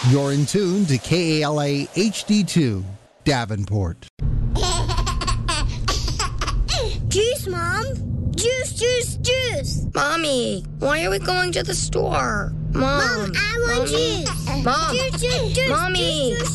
You're in tune to KALA HD2, Davenport. Juice, Mom. Juice, juice, juice. Mommy, why are we going to the store? Mom, I want juice. Mom, Juice, juice, juice. Mommy. Juice, juice.